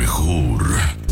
mejor.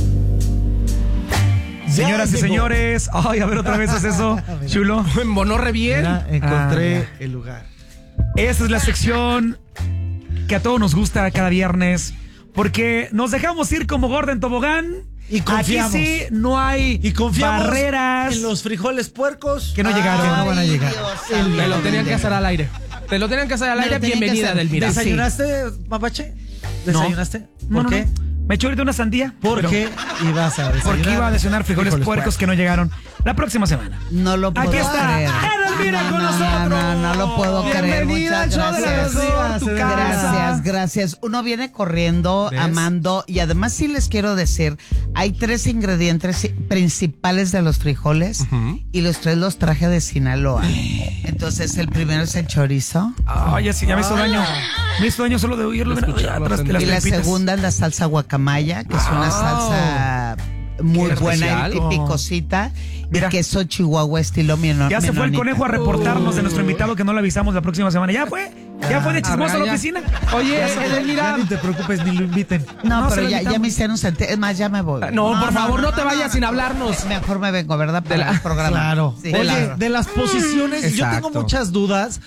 Señoras y señores, ay, a ver, otra vez es eso, chulo. Me embonó re bien. Mira, encontré el lugar. Esta es la sección que a todos nos gusta cada viernes, porque nos dejamos ir como gorda en tobogán. Y confiamos. Aquí sí no hay barreras. En los frijoles puercos que no llegaron. Que no van a llegar. Te lo tenían que hacer al aire. Te lo tenían que hacer al aire. Bienvenida, Delmira. ¿Desayunaste, Mapache? ¿Desayunaste? No. ¿Por qué? Me eché ahorita una sandía. Porque ibas a desayunar. Porque iba a desayunar frijoles puercos que no llegaron la próxima semana. No lo puedo creer. Aquí está Edelmira con nosotros. No lo puedo creer. Bienvenida Muchas gracias. Gracias. Uno viene corriendo, amando. Y además sí les quiero decir, hay 3 ingredientes principales de los frijoles y los 3 los traje de Sinaloa. Entonces el primero es el chorizo. Ay, ya me hizo daño. Me hizo daño solo de oírlo. Y la segunda es la salsa guacamaya, que es una salsa muy buena y picosita. Mira. Y queso chihuahua estilo Ya se fue el conejo a reportarnos de nuestro invitado que no le avisamos la próxima semana. ¿Ya fue de chismoso a la oficina? Oye, Edelmira, no te preocupes, ni lo inviten. No, pero ya me hicieron sentir. Es más, ya me voy. No, por favor, no te vayas sin hablarnos. Mejor me vengo, ¿verdad? Para el programa. Claro. Sí. Oye, de las posiciones, yo tengo muchas dudas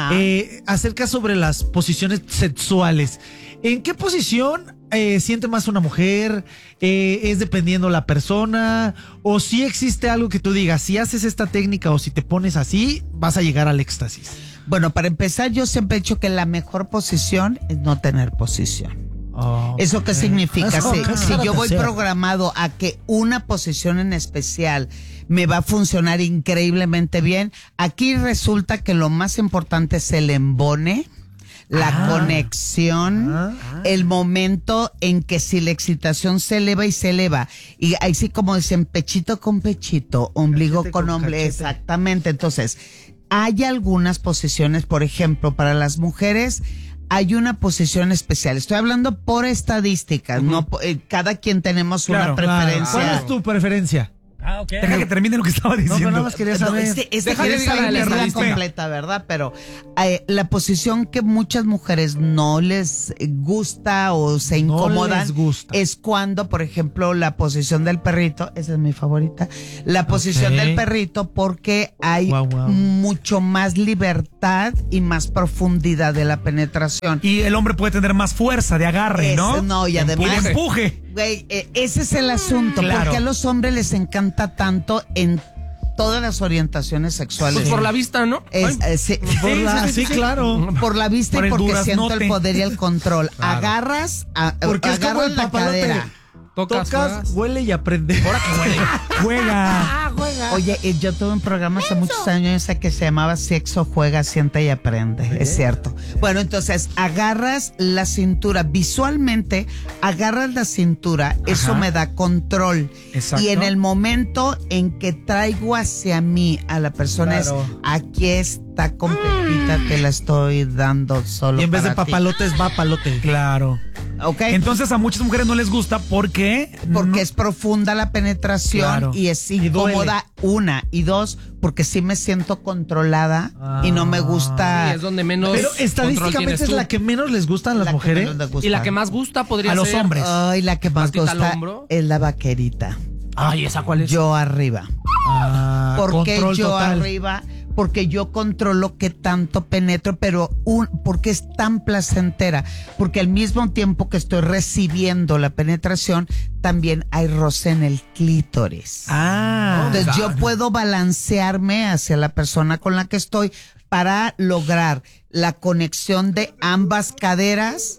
acerca sobre las posiciones sexuales. ¿En qué posición siente más una mujer? ¿Es dependiendo la persona? ¿O si existe algo que tú digas, si haces esta técnica o si te pones así, vas a llegar al éxtasis? Bueno, para empezar, yo siempre he dicho que la mejor posición es no tener posición. ¿Eso qué significa? Si yo voy programado a que una posición en especial me va a funcionar increíblemente bien, aquí resulta que lo más importante es el embone, la conexión, el momento en que si la excitación se eleva y se eleva, y ahí sí como dicen, pechito con pechito, ombligo cachete con ombligo, exactamente. Entonces, hay algunas posiciones, por ejemplo, para las mujeres, hay una posición especial. Estoy hablando por estadísticas, no cada quien tenemos una preferencia. ¿Cuál es tu preferencia? Okay. Deja que termine lo que estaba diciendo. No, nada más quería saber. Quiere saber la idea completa, ¿verdad? Pero la posición que muchas mujeres no les gusta o se incomodan es cuando, por ejemplo, la posición del perrito, esa es mi favorita, la posición del perrito, porque hay mucho más libertad y más profundidad de la penetración. Y el hombre puede tener más fuerza de agarre, ¿no? No, y además... empuje. Güey, ese es el asunto, porque a los hombres les encanta tanto en todas las orientaciones sexuales. Pues por la vista, ¿no? Sí, claro. Por la vista por y porque duraznate. siento el poder y el control. Claro. Agarras, porque es como el la papalote. cadera. Tocas, huele y aprende. Ahora que huele. Juega. Oye, yo tuve un programa hace muchos años que se llamaba Sexo, Juega, Sienta y Aprende. Es cierto. Bueno, entonces agarras la cintura, visualmente agarras la cintura, eso me da control. Exacto. Y en el momento en que traigo hacia mí a la persona es, aquí está completita, te la estoy dando solo. Y en vez de para ti. papalotes, va palote. Claro. ¿Ok? Entonces a muchas mujeres no les gusta porque es profunda la penetración y es incómoda, 1, y 2, porque sí me siento controlada y no me gusta. Sí, es donde menos. Pero estadísticamente es la que menos les gustan a las mujeres. Y la que más gusta podría a ser. los hombres. Ay, la que más Patita al gusta hombro. es la vaquerita. Ay, ¿esa cuál es? Yo arriba. ¿Por qué yo total. arriba? Porque yo controlo qué tanto penetro, pero porque es tan placentera. Porque al mismo tiempo que estoy recibiendo la penetración, también hay roce en el clítoris. Entonces yo puedo balancearme hacia la persona con la que estoy para lograr la conexión de ambas caderas.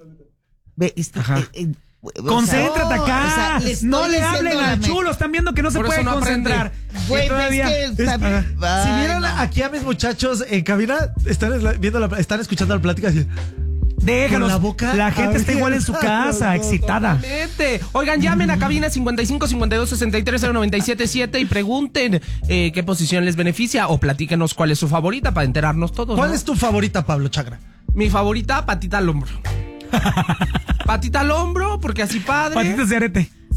Concéntrate acá. No le hablen al chulo. Están viendo que no se puede concentrar. Güey, Si vieran aquí a mis muchachos en cabina, están escuchando la plática así. Déjalos. La boca la gente está igual en su casa, excitada. Oigan, llamen a cabina 55 52 63 0977 y pregunten qué posición les beneficia o platíquenos cuál es su favorita para enterarnos todos. ¿Cuál es tu favorita, Pablo Chagra? Mi favorita, patita al hombro. Patita al hombro, porque así padre. Patitas de arete.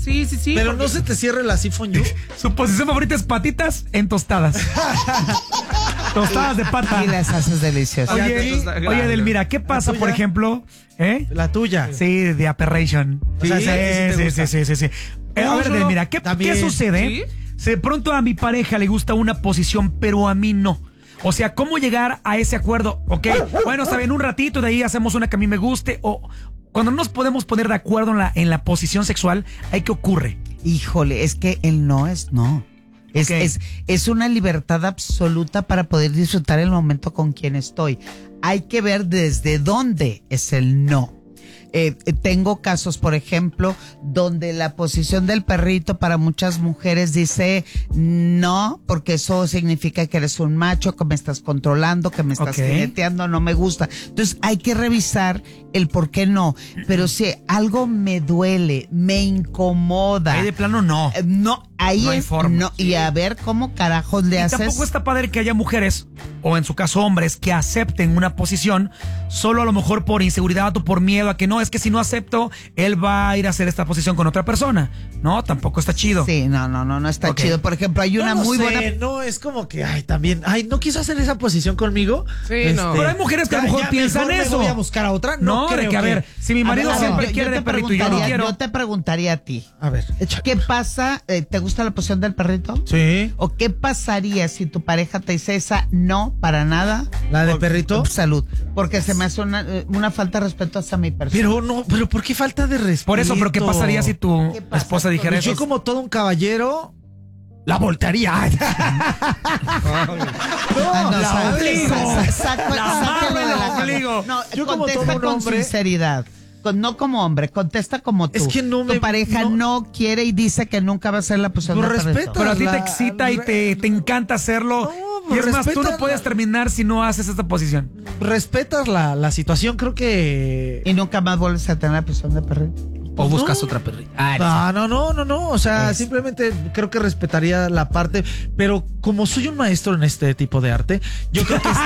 Sí. Pero no se te cierre la sifonyu. Su posición favorita es patitas en tostadas. Tostadas de pata. Y las haces deliciosas. Oye, Edelmira, ¿qué pasa, por ejemplo? La tuya. Sí, de Aberration. Sí, O sea, sí. A ver, Edelmira, ¿qué sucede? Si de pronto a mi pareja le gusta una posición, pero a mí no. O sea, ¿cómo llegar a ese acuerdo? Ok, bueno, está bien, un ratito, de ahí hacemos una que a mí me guste. O cuando no nos podemos poner de acuerdo en la posición sexual, ¿ahí qué ocurre? Híjole, es que el no es no. Es una libertad absoluta para poder disfrutar el momento con quien estoy. Hay que ver desde dónde es el no. Tengo casos, por ejemplo, donde la posición del perrito para muchas mujeres dice no, porque eso significa que eres un macho, que me estás controlando, que me estás jineteando, no me gusta. Entonces hay que revisar el por qué no. Pero si algo me duele, me incomoda. Ahí de plano no. No, ahí no hay forma. No, y a ver cómo carajos le haces. Tampoco está padre que haya mujeres, o en su caso hombres, que acepten una posición solo a lo mejor por inseguridad o por miedo a que no, es que si no acepto, él va a ir a hacer esta posición con otra persona. No, tampoco está chido. Sí, no está chido. Por ejemplo, hay una muy buena. No, es como que, también, no quiso hacer esa posición conmigo. Sí, no. Pero hay mujeres que a lo mejor piensan eso. ¿Me voy a buscar a otra? No, de que, a ver, si mi marido siempre quiere de perrito y yo no quiero. Yo te preguntaría a ti. A ver, ¿qué pasa? ¿Te gusta la posición del perrito? Sí. ¿O qué pasaría si tu pareja te dice esa no, para nada? ¿La de perrito? Salud. Porque se me hace una falta de respeto hacia mi persona. Pero ¿por qué falta de respeto? Por eso, pero ¿qué pasaría si tu esposa dijera eso? Yo como todo un caballero la voltearía. La obligo. Sáquenlo de la obligo. No, yo contesta con sinceridad. No como hombre, contesta como tú. Es que no tu pareja no quiere y dice que nunca va a ser la posición de perrito. Pero a ti te excita y te encanta hacerlo. Y es más, tú no puedes terminar si no haces esta posición. Respetas la situación, creo que... Y nunca más vuelves a tener la posición de perrito. O buscas otra perrita. No. O sea, simplemente creo que respetaría la parte. Pero como soy un maestro en este tipo de arte, yo creo que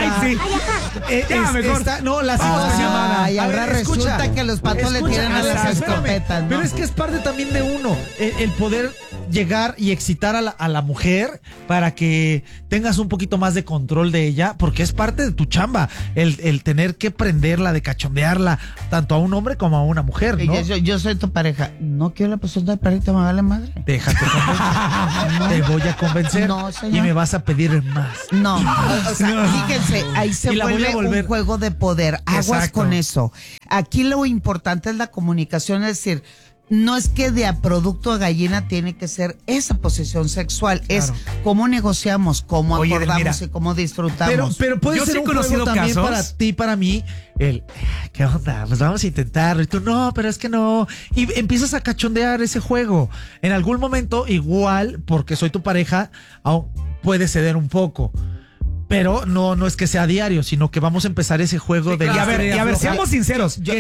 está. Mejor. La situación. Ahora resulta que los patos le tiran a las escopetas, ¿no? Pero es que es parte también de uno. El poder llegar y excitar a la mujer para que tengas un poquito más de control de ella, porque es parte de tu chamba. El tener que prenderla, de cachondearla, tanto a un hombre como a una mujer, ¿no? Yo soy tu pareja, no quiero la posición del perrito, me vale madre. Déjate convencer. Te voy a convencer y me vas a pedir más. No, o sea, fíjense, ahí se vuelve un juego de poder. Aguas con eso. Aquí lo importante es la comunicación, es decir, no es que de a producto a gallina tiene que ser esa posición sexual, es cómo negociamos, cómo acordamos y cómo disfrutamos. Pero puede ser un juego también para ti, para mí. ¿Qué onda? Pues vamos a intentarlo. Y tú, no, pero es que no. Y empiezas a cachondear ese juego. En algún momento, igual, porque soy tu pareja, aún puede ceder un poco. Pero no es que sea diario, sino que vamos a empezar ese juego de... Y a ver, seamos sinceros. Yo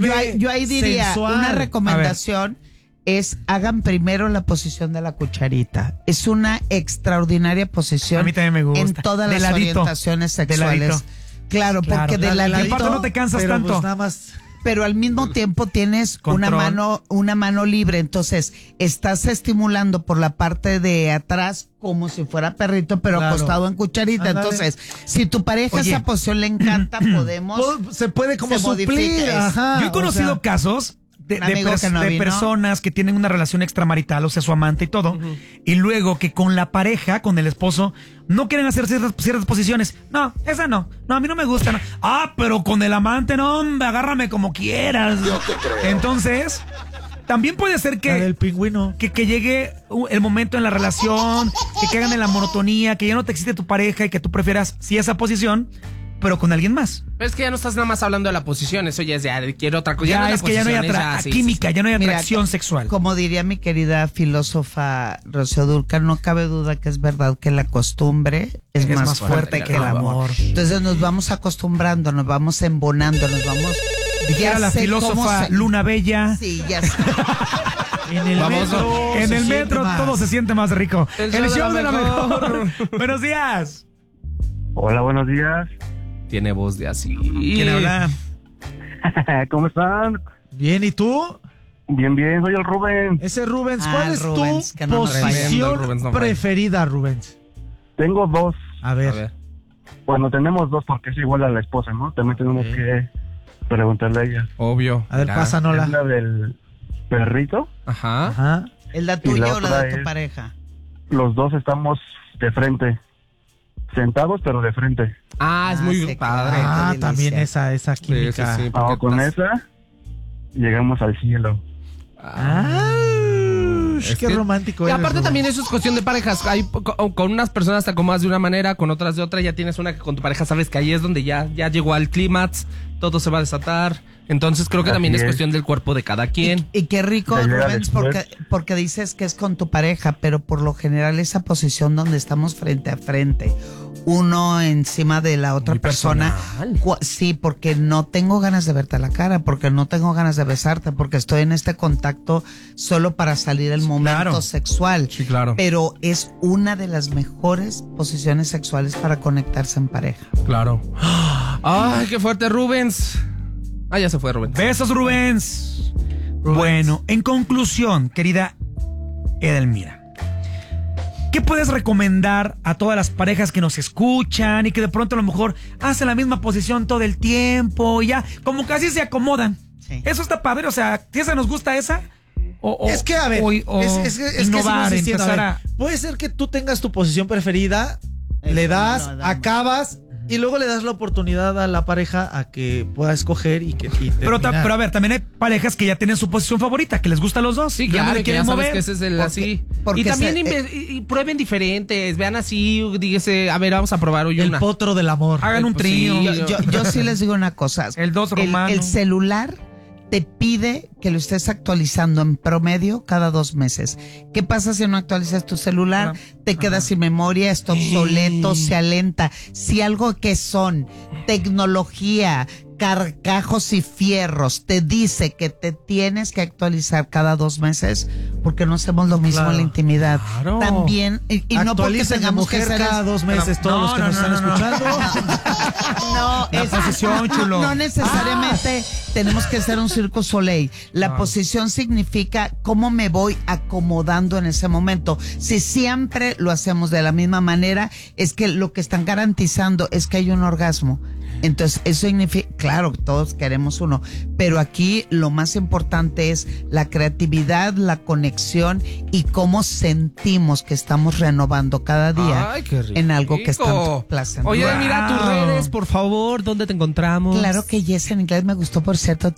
ahí diría, sensual. Una recomendación es hagan primero la posición de la cucharita. Es una extraordinaria posición. A mí también me gusta. En todas las orientaciones sexuales. Claro, porque de ladito no te cansas tanto. Pues nada más... Pero al mismo tiempo tienes una mano libre, entonces estás estimulando por la parte de atrás como si fuera perrito, pero acostado en cucharita. Ándale. Entonces, si tu pareja esa posición le encanta, se puede como suplir. Ajá, yo he conocido casos de personas que tienen una relación extramarital, o sea, su amante y todo, y luego que con la pareja, con el esposo, no quieren hacer ciertas posiciones. No, esa no, a mí no me gusta. No. Pero con el amante, no, hombre, agárrame como quieras. Yo te creo. Entonces, también puede ser que el pingüino. Que llegue el momento en la relación, que caigan en la monotonía, que ya no te excite tu pareja y que tú prefieras esa posición, pero con alguien más. Pero es que ya no estás nada más hablando de la posición, eso ya es de quiero otra cosa. Ya es que ya no hay química, ya no hay atracción sexual. Como diría mi querida filósofa Rocío Dúrcal, no cabe duda que es verdad que la costumbre es más fuerte que el amor. Entonces nos vamos acostumbrando, nos vamos embonando, nos vamos... Dijera la filósofa Luna Bella. Sí, ya sé. En el metro todo se siente más rico. El show de la mejor. Buenos días. Hola, buenos días. Tiene voz de así. ¿Quién habla? ¿Cómo están? Bien, ¿y tú? Bien, soy el Rubén. Ese Rubens, ¿cuál es Rubens, tu posición preferida, Rubens? Tengo dos. A ver. Bueno, tenemos dos porque es igual a la esposa, ¿no? También tenemos que preguntarle a ella. Obvio. A ver, pásanosla. Es la del perrito. Ajá. ¿Es la tuya o la de tu pareja? Los dos estamos de frente. Sentados, pero de frente. Es muy padre. También esa química. Sí, con esa llegamos al cielo. Qué romántico. Y aparte también eso es cuestión de parejas. Hay con unas personas te acomodas de una manera, con otras de otra. Ya tienes una que con tu pareja sabes que ahí es donde ya llegó al clímax, todo se va a desatar. Entonces creo que también es cuestión del cuerpo de cada quien. Y qué rico, Rubens, porque dices que es con tu pareja, pero por lo general esa posición donde estamos frente a frente, uno encima de la otra persona. Sí, porque no tengo ganas de verte a la cara, porque no tengo ganas de besarte, porque estoy en este contacto solo para salir el momento sexual. Sí, claro. Pero es una de las mejores posiciones sexuales para conectarse en pareja. Claro. Ay, qué fuerte, Rubens. Ya se fue, Rubens. Besos, Rubens. Bueno, en conclusión, querida Edelmira, ¿qué puedes recomendar a todas las parejas que nos escuchan y que de pronto a lo mejor hacen la misma posición todo el tiempo y ya como casi se acomodan? Sí. Eso está padre, o sea, si esa nos gusta esa. Es que, a ver, innovar, que empezar puede ser que tú tengas tu posición preferida, le das, acabas y luego le das la oportunidad a la pareja a que pueda escoger y pero a ver, también hay parejas que ya tienen su posición favorita, que les gusta a los dos. Sí, claro, que ya sabes que ese es el así. Y también y prueben diferentes, vean así, dígase, a ver, vamos a probar hoy el potro del amor. Hagan un trío. Sí, yo sí les digo una cosa. El 2 romano. El celular te pide que lo estés actualizando en promedio cada 2 meses. ¿Qué pasa si no actualizas tu celular? Te quedas sin memoria, es obsoleto, se alenta. Si algo que son tecnología, carcajos y fierros te dice que te tienes que actualizar cada 2 meses, porque no hacemos lo mismo en la intimidad. Claro. También, y no porque tengamos que hacer cada 2 meses todos los que nos están escuchando. No, la posición, chulo. No necesariamente tenemos que hacer un Cirque Soleil. La posición significa cómo me voy acomodando en ese momento. Si siempre lo hacemos de la misma manera, es que lo que están garantizando es que hay un orgasmo. Entonces, eso significa, claro, todos queremos uno, pero aquí lo más importante es la creatividad, la conexión y cómo sentimos que estamos renovando cada día en algo que es tan placentero. Oye, mira tus redes, por favor, ¿dónde te encontramos? Claro que Yes en inglés me gustó, por cierto.